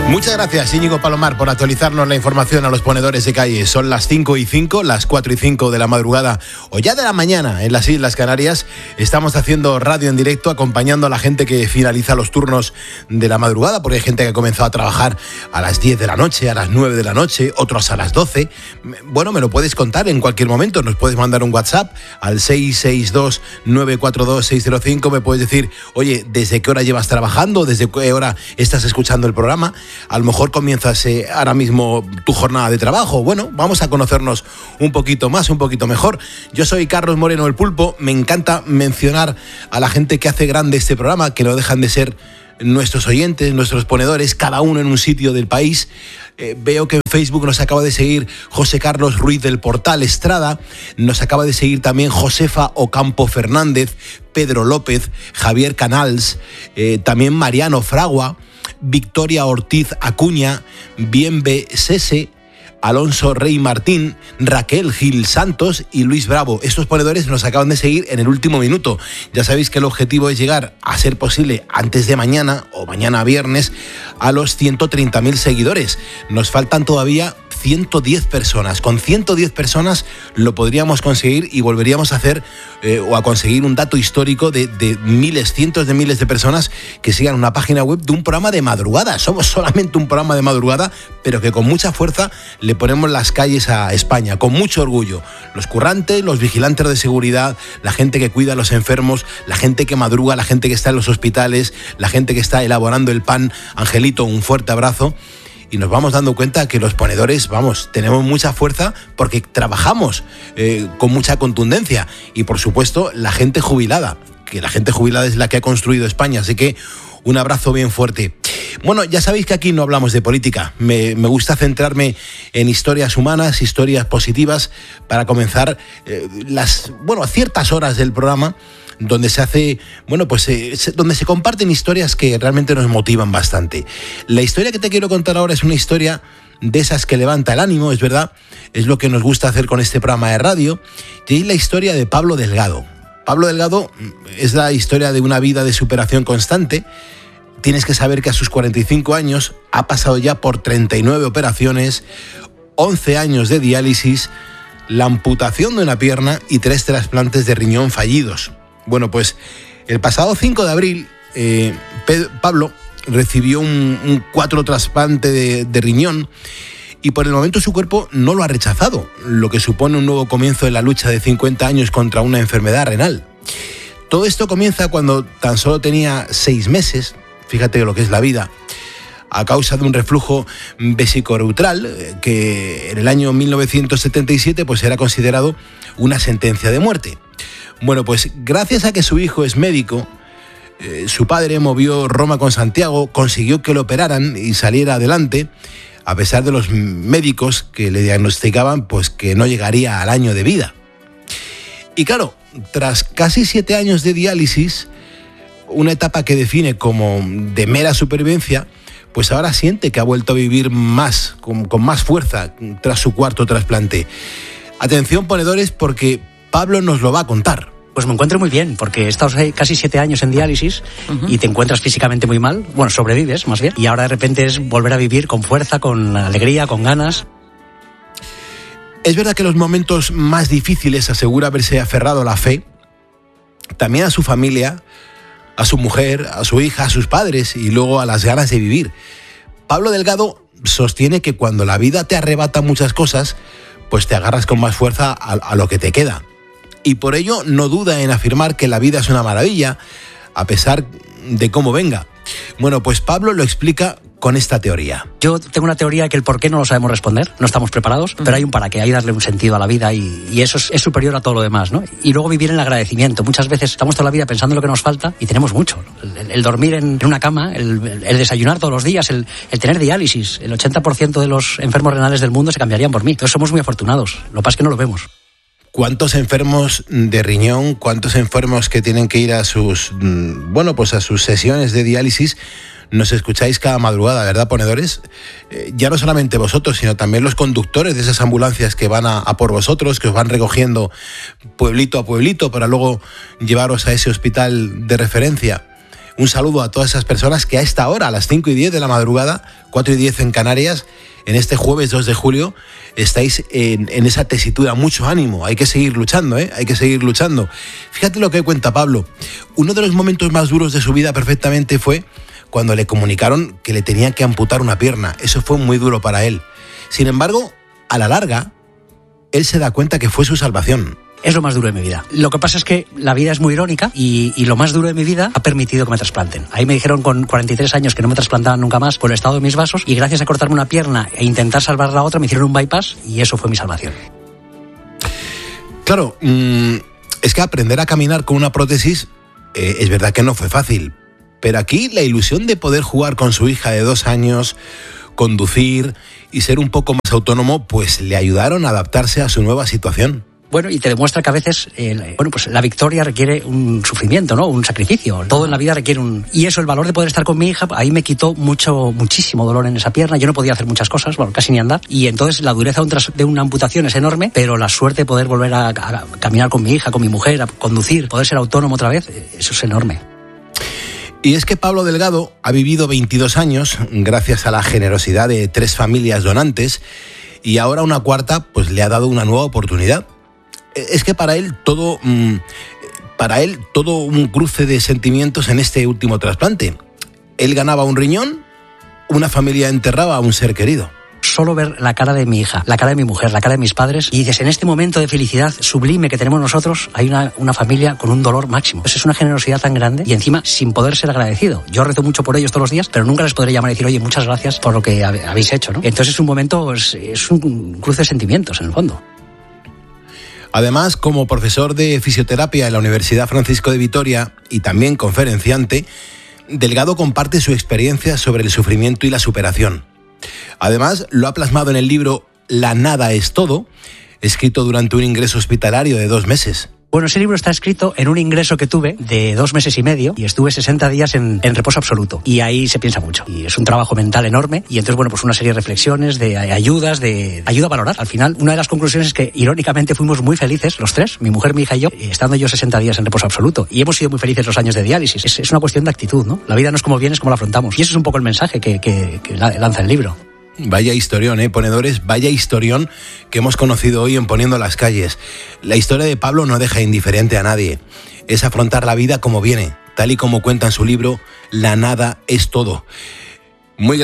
Muchas gracias, Íñigo Palomar, por actualizarnos la información a los ponedores de calle. Son las 5:05, las 4:05 de la madrugada o ya de la mañana en las Islas Canarias. Estamos haciendo radio en directo, acompañando a la gente que finaliza los turnos de la madrugada, porque hay gente que ha comenzado a trabajar a las 10 de la noche, a las 9 de la noche, otros a las 12. Bueno, me lo puedes contar en cualquier momento. Nos puedes mandar un WhatsApp al 662-942-605. Me puedes decir, oye, ¿desde qué hora llevas trabajando? ¿Desde qué hora estás escuchando el programa? A lo mejor comienzas ahora mismo tu jornada de trabajo. Bueno, vamos a conocernos un poquito más, un poquito mejor. Yo soy Carlos Moreno, el Pulpo. Me encanta mencionar a la gente que hace grande este programa, que no dejan de ser nuestros oyentes, nuestros ponedores, cada uno en un sitio del país. Veo que en Facebook nos acaba de seguir José Carlos Ruiz del Portal Estrada, nos acaba de seguir también Josefa Ocampo Fernández, Pedro López, Javier Canals, también Mariano Fragua, Victoria Ortiz Acuña, Bienve Sese, Alonso Rey Martín, Raquel Gil Santos y Luis Bravo. Estos ponedores nos acaban de seguir en el último minuto. Ya sabéis que el objetivo es llegar, a ser posible, antes de mañana o mañana viernes, a los 130.000 seguidores. Nos faltan todavía 110 personas. Con 110 personas lo podríamos conseguir y volveríamos a hacer o a conseguir un dato histórico de miles, cientos de miles de personas que sigan una página web de un programa de madrugada. Somos solamente un programa de madrugada, pero que con mucha fuerza le ponemos las calles a España, con mucho orgullo. Los currantes, los vigilantes de seguridad, la gente que cuida a los enfermos, la gente que madruga, la gente que está en los hospitales, la gente que está elaborando el pan. Angelito, un fuerte abrazo. Y nos vamos dando cuenta que los ponedores, tenemos mucha fuerza porque trabajamos con mucha contundencia. Y por supuesto, la gente jubilada, que la gente jubilada es la que ha construido España. Así que un abrazo bien fuerte. Bueno, ya sabéis que aquí no hablamos de política. Me gusta centrarme en historias humanas, historias positivas, para comenzar a ciertas horas del programa, donde se hace, donde se comparten historias que realmente nos motivan bastante. La historia que te quiero contar ahora es una historia de esas que levanta el ánimo, es verdad, es lo que nos gusta hacer con este programa de radio, y es la historia de Pablo Delgado. Pablo Delgado es la historia de una vida de superación constante. Tienes que saber que a sus 45 años ha pasado ya por 39 operaciones, 11 años de diálisis, la amputación de una pierna y 3 trasplantes de riñón fallidos. Bueno, pues el pasado 5 de abril, Pablo recibió un 4 trasplante de riñón y por el momento su cuerpo no lo ha rechazado, lo que supone un nuevo comienzo en la lucha de 50 años contra una enfermedad renal. Todo esto comienza cuando tan solo tenía 6 meses, fíjate lo que es la vida, a causa de un reflujo vesicouretral que en el año 1977 era considerado una sentencia de muerte. Bueno, pues gracias a que su hijo es médico, su padre movió Roma con Santiago, consiguió que lo operaran y saliera adelante, a pesar de los médicos que le diagnosticaban que no llegaría al año de vida. Y claro, tras casi 7 años de diálisis, una etapa que define como de mera supervivencia, ahora siente que ha vuelto a vivir más, con más fuerza tras su 4 trasplante. Atención, ponedores, porque Pablo nos lo va a contar. Pues me encuentro muy bien, porque he estado casi 7 años en diálisis y te encuentras físicamente muy mal. Bueno, sobrevives más bien. Y ahora de repente es volver a vivir con fuerza, con alegría, con ganas. Es verdad que en los momentos más difíciles asegura haberse aferrado a la fe, también a su familia, a su mujer, a su hija, a sus padres y luego a las ganas de vivir. Pablo Delgado sostiene que cuando la vida te arrebata muchas cosas, te agarras con más fuerza a lo que te queda. Y por ello no duda en afirmar que la vida es una maravilla, a pesar de cómo venga. Bueno, Pablo lo explica con esta teoría. Yo tengo una teoría de que el por qué no lo sabemos responder, no estamos preparados, pero hay un para qué, hay darle un sentido a la vida y eso es superior a todo lo demás, ¿no? Y luego vivir en el agradecimiento. Muchas veces estamos toda la vida pensando en lo que nos falta y tenemos mucho. El dormir en una cama, el desayunar todos los días, el tener diálisis. El 80% de los enfermos renales del mundo se cambiarían por mí. Entonces somos muy afortunados. Lo que pasa es que no lo vemos. ¿Cuántos enfermos de riñón, cuántos enfermos que tienen que ir a sus sesiones de diálisis nos escucháis cada madrugada, ¿verdad, ponedores? Ya no solamente vosotros, sino también los conductores de esas ambulancias que van a por vosotros, que os van recogiendo pueblito a pueblito para luego llevaros a ese hospital de referencia. Un saludo a todas esas personas que a esta hora, a las 5:10 de la madrugada, 4:10 en Canarias, en este jueves 2 de julio, estáis en esa tesitura. Mucho ánimo, hay que seguir luchando, hay que seguir luchando. Fíjate lo que cuenta Pablo. Uno de los momentos más duros de su vida perfectamente fue cuando le comunicaron que le tenían que amputar una pierna. Eso fue muy duro para él. Sin embargo, a la larga, él se da cuenta que fue su salvación. Es lo más duro de mi vida. Lo que pasa es que la vida es muy irónica y lo más duro de mi vida ha permitido que me trasplanten. Ahí me dijeron con 43 años que no me trasplantaban nunca más por el estado de mis vasos, y gracias a cortarme una pierna e intentar salvar la otra me hicieron un bypass y eso fue mi salvación. Claro, es que aprender a caminar con una prótesis es verdad que no fue fácil, pero aquí la ilusión de poder jugar con su hija de 2 años, conducir y ser un poco más autónomo, pues le ayudaron a adaptarse a su nueva situación. Bueno, y te demuestra que a veces, pues la victoria requiere un sufrimiento, ¿no? Un sacrificio. Todo en la vida requiere y eso, el valor de poder estar con mi hija, ahí me quitó muchísimo dolor en esa pierna. Yo no podía hacer muchas cosas, bueno, casi ni andar. Y entonces la dureza de una amputación es enorme, pero la suerte de poder volver a caminar con mi hija, con mi mujer, a conducir, poder ser autónomo otra vez, eso es enorme. Y es que Pablo Delgado ha vivido 22 años gracias a la generosidad de 3 familias donantes, y ahora una cuarta pues le ha dado una nueva oportunidad. Es que para él todo un cruce de sentimientos en este último trasplante. Él ganaba un riñón, una familia enterraba a un ser querido. Solo ver la cara de mi hija, la cara de mi mujer, la cara de mis padres, y dices, en este momento de felicidad sublime que tenemos nosotros, hay una familia con un dolor máximo. Es una generosidad tan grande y encima sin poder ser agradecido. Yo rezo mucho por ellos todos los días, pero nunca les podré llamar y decir, oye, muchas gracias por lo que habéis hecho, ¿no? Entonces es un momento, es un cruce de sentimientos en el fondo. Además, como profesor de fisioterapia en la Universidad Francisco de Vitoria y también conferenciante, Delgado comparte su experiencia sobre el sufrimiento y la superación. Además, lo ha plasmado en el libro La nada es todo, escrito durante un ingreso hospitalario de 2 meses. Bueno, ese libro está escrito en un ingreso que tuve de 2 meses y medio y estuve 60 días en reposo absoluto. Y ahí se piensa mucho. Y es un trabajo mental enorme. Y entonces, bueno, pues una serie de reflexiones, de ayudas, de ayuda a valorar. Al final, una de las conclusiones es que, irónicamente, fuimos muy felices, los 3, mi mujer, mi hija y yo, estando yo 60 días en reposo absoluto. Y hemos sido muy felices los años de diálisis. Es una cuestión de actitud, ¿no? La vida no es como viene, es como la afrontamos. Y eso es un poco el mensaje que lanza el libro. Vaya historión, ponedores, vaya historión que hemos conocido hoy en Poniendo las Calles. La historia de Pablo no deja indiferente a nadie. Es afrontar la vida como viene, tal y como cuenta en su libro La nada es todo. Muy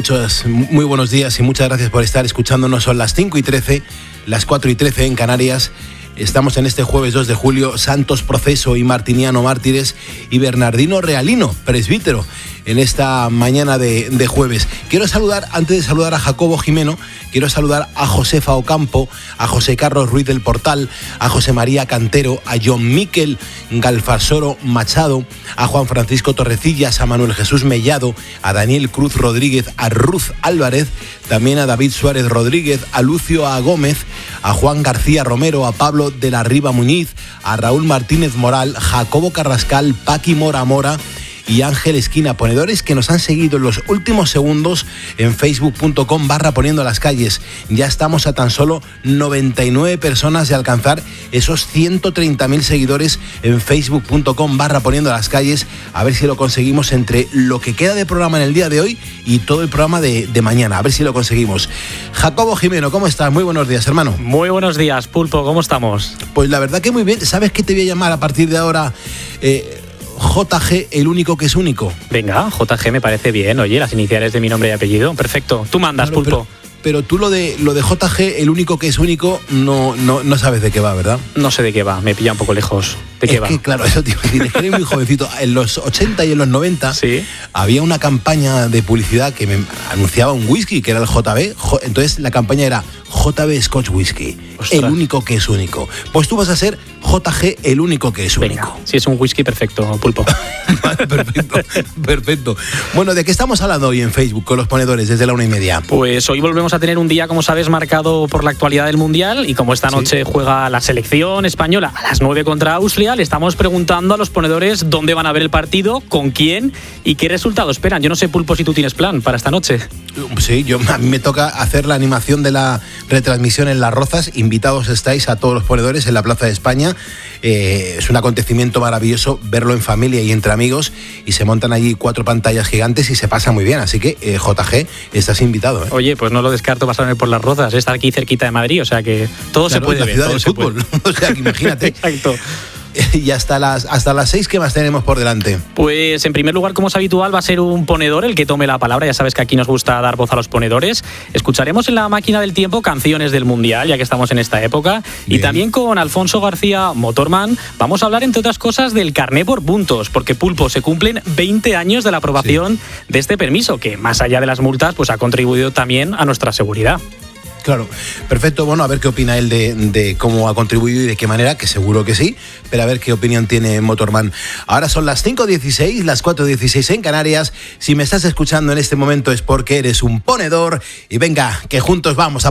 buenos días y muchas gracias por estar escuchándonos. Son las 5:13, las 4:13 en Canarias. Estamos en este jueves 2 de julio, Santos Proceso y Martiniano mártires y Bernardino Realino, presbítero, en esta mañana de jueves. Quiero saludar, antes de saludar a Jacobo Jimeno, quiero saludar a Josefa Ocampo, a José Carlos Ruiz del Portal, a José María Cantero, a John Miquel Galfasoro Machado, a Juan Francisco Torrecillas, a Manuel Jesús Mellado, a Daniel Cruz Rodríguez, a Ruth Álvarez, también a David Suárez Rodríguez, a Lucio A. Gómez, a Juan García Romero, a Pablo de la Riva Muñiz, a Raúl Martínez Moral, Jacobo Carrascal, Paqui Mora Mora y Ángel Esquina, ponedores que nos han seguido en los últimos segundos en facebook.com/poniendo las calles. Ya estamos a tan solo 99 personas de alcanzar esos 130.000 seguidores en facebook.com/poniendo las calles. A ver si lo conseguimos entre lo que queda de programa en el día de hoy y todo el programa de mañana. A ver si lo conseguimos. Jacobo Jimeno, ¿cómo estás? Muy buenos días, hermano. Muy buenos días, Pulpo, ¿cómo estamos? Pues la verdad que muy bien. ¿Sabes qué te voy a llamar a partir de ahora? JG, el único que es único. Venga, JG me parece bien. Oye, las iniciales de mi nombre y apellido. Perfecto. Tú mandas, claro, Pulpo. Pero tú lo de JG, el único que es único, no sabes de qué va, ¿verdad? No sé de qué va, me pilla un poco lejos. ¿De qué va? Es que, claro, eso te iba a decir, es que eres muy jovencito. En los 80 y en los 90 ¿sí? Había una campaña de publicidad que me anunciaba un whisky, que era el JB. Entonces la campaña era JB Scotch Whisky, ostras, el único que es único. Pues tú vas a ser JG, el único que es único. Venga, si es un whisky, perfecto, Pulpo. Vale, perfecto. Bueno, ¿de qué estamos hablando hoy en Facebook con los ponedores desde la 1:30? Pues hoy volvemos a tener un día, como sabes, marcado por la actualidad del Mundial, y como esta noche juega la selección española a las 9 contra Austria, día le estamos preguntando a los ponedores dónde van a ver el partido, con quién y qué resultado esperan. Yo no sé, Pulpo, si tú tienes plan para esta noche. Sí, a mí me toca hacer la animación de la retransmisión en Las Rozas. Invitados estáis a todos los ponedores en la Plaza de España. Es un acontecimiento maravilloso verlo en familia y entre amigos, y se montan allí 4 pantallas gigantes y se pasa muy bien. Así que, JG, estás invitado. Oye, pues no lo descarto pasarme por Las Rozas. Está aquí cerquita de Madrid, o sea que todo se puede ver. La ciudad del fútbol. O sea, que imagínate. Exacto. Y hasta las 6, ¿qué más tenemos por delante? Pues en primer lugar, como es habitual, va a ser un ponedor el que tome la palabra. Ya sabes que aquí nos gusta dar voz a los ponedores. Escucharemos en la máquina del tiempo canciones del Mundial, ya que estamos en esta época. Bien. Y también con Alfonso García, Motorman, vamos a hablar, entre otras cosas, del carné por puntos, porque, Pulpo, se cumplen 20 años de la aprobación de este permiso, que más allá de las multas, pues ha contribuido también a nuestra seguridad. Claro, perfecto. Bueno, a ver qué opina él de cómo ha contribuido y de qué manera, que seguro que sí, pero a ver qué opinión tiene Motorman. Ahora son las 5:16, las 4:16 en Canarias. Si me estás escuchando en este momento es porque eres un ponedor y venga, que juntos vamos a